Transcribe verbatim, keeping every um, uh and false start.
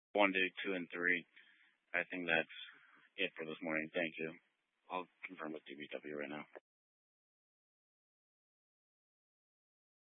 one, two, two, and three. I think that's it for this morning. Thank you. I'll confirm with D B W right now.